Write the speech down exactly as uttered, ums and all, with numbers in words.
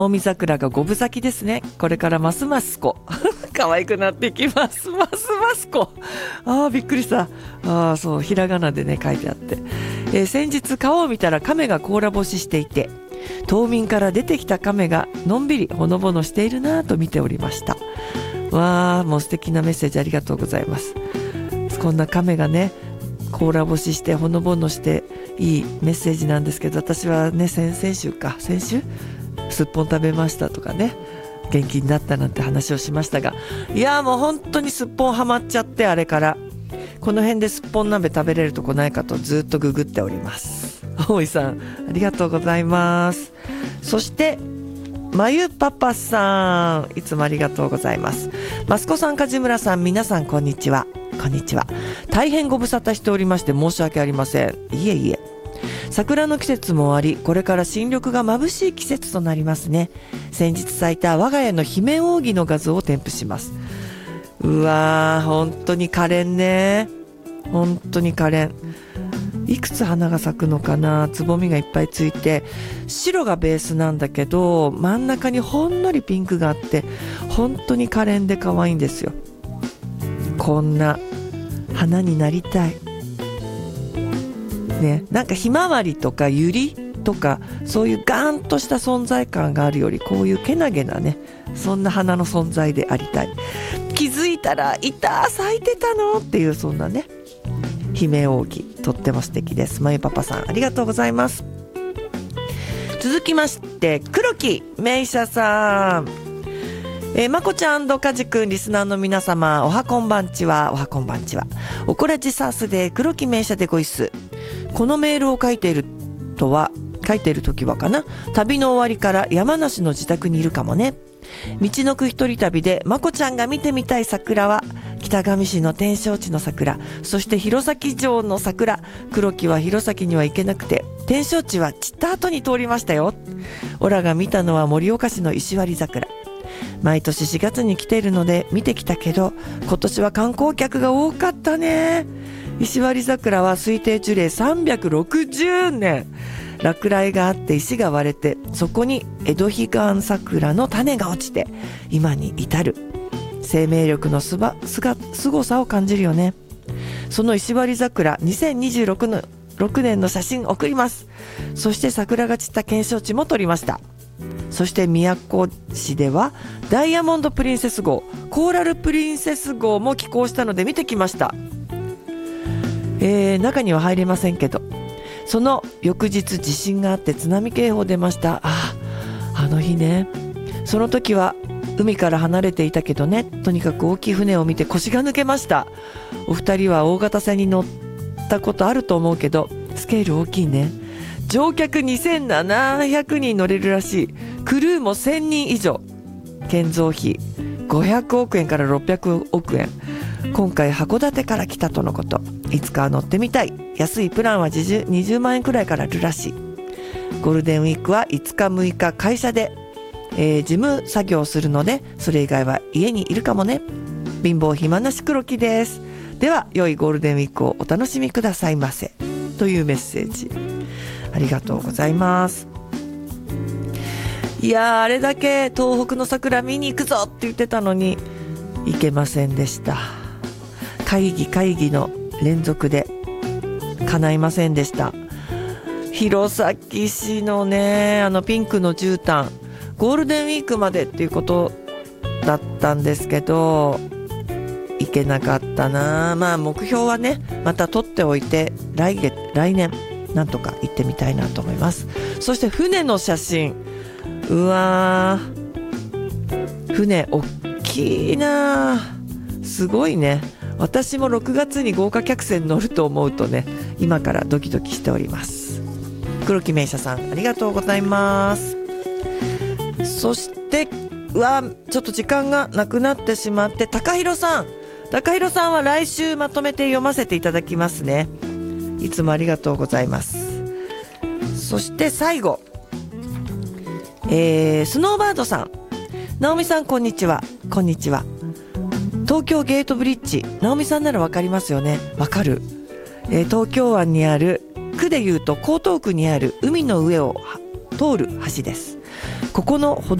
大見桜が五分咲きですね。これからますますこ可愛くなってきます。ますますこ。ああ、びっくりした。ああ、そう、ひらがなでね書いてあって、えー、先日川を見たら亀が甲羅干ししていて、冬眠から出てきた亀がのんびりほのぼのしているなぁと見ておりました。わあ、もう素敵なメッセージありがとうございます。こんな亀がね甲羅干ししてほのぼのしていいメッセージなんですけど、私はね先々週か先週すっぽん食べましたとかね、元気になったなんて話をしましたが、いやもう本当にすっぽんハマっちゃって、あれからこの辺ですっぽん鍋食べれるとこないかとずっとググっております。大井さんありがとうございます。そしてまゆパパさん、いつもありがとうございます。マスコさん、梶村さん、皆さんこんにちは。こんにちは。大変ご無沙汰しておりまして申し訳ありません。いえいえ、桜の季節も終わり、これから新緑が眩しい季節となりますね。先日咲いた我が家の姫扇の画像を添付します。うわー、本当に可憐ね。本当に可憐。いくつ花が咲くのかな。つぼみがいっぱいついて、白がベースなんだけど真ん中にほんのりピンクがあって、本当に可憐で可愛いんですよ。こんな花になりたいね。なんかひまわりとかゆりとかそういうガーンとした存在感があるより、こういうけなげなね、そんな花の存在でありたい。気づいたらいた、咲いてたのっていう、そんなね姫扇、とっても素敵です。まゆパパさんありがとうございます。続きまして黒木めいしゃさん、えー、まこちゃんかじくん、リスナーの皆様、おはこんばんちは。おはこんばんちは。おこらじサースで黒木めいしゃでごいっす。このメールを書いているとは書いている時はかな、旅の終わりから山梨の自宅にいるかもね。道のく一人旅でまこちゃんが見てみたい桜は北上市の天正地の桜、そして弘前城の桜。黒木は弘前には行けなくて、天正地は散った後に通りましたよ。オラが見たのは盛岡市の石割桜。毎年しがつに来ているので見てきたけど、今年は観光客が多かったね。石割桜は推定樹齢さんびゃくろくじゅうねん。落雷があって石が割れて、そこに江戸彼岸桜の種が落ちて今に至る。生命力のすばすがすごさを感じるよね。その石割桜にせんにじゅうろくねんの写真送ります。そして桜が散った検証地も撮りました。そして宮古市ではダイヤモンドプリンセス号、コーラルプリンセス号も寄港したので見てきました。えー、中には入れませんけど、その翌日地震があって津波警報出ました。ああ、あの日ね。その時は海から離れていたけどね、とにかく大きい船を見て腰が抜けました。お二人は大型船に乗ったことあると思うけど、スケール大きいね。乗客にせんななひゃくにん乗れるらしい。クルーもせんにん以上。建造費ごひゃくおくえんからろっぴゃくおくえん。今回函館から来たとのこと。いつかは乗ってみたい。安いプランはにじゅうまんえんくらいからあるらしい。ゴールデンウィークはいつかむいか会社で、えー、事務作業をするので、それ以外は家にいるかもね。貧乏暇なし黒木です。では良いゴールデンウィークをお楽しみくださいませ、というメッセージありがとうございます。いやー、あれだけ東北の桜見に行くぞって言ってたのに行けませんでした。会議会議の連続で叶いませんでした。弘前市のね、あのピンクの絨毯、ゴールデンウィークまでっていうことだったんですけど行けなかったな。まあ目標はね、また取っておいて来月来年なんとか行ってみたいなと思います。そして船の写真、うわー、船おっきいな、すごいね。私もろくがつに豪華客船乗ると思うとね、今からドキドキしております。黒木名車さんありがとうございます。そしてうわちょっと時間がなくなってしまって、高弘さん高弘さんは来週まとめて読ませていただきますね。いつもありがとうございます。そして最後、えー、スノーバードさん、直美さんこんにちは。こんにちは。東京ゲートブリッジ、直美さんならわかりますよね。わかる、えー、東京湾にある、区でいうと江東区にある海の上を通る橋です。 ここの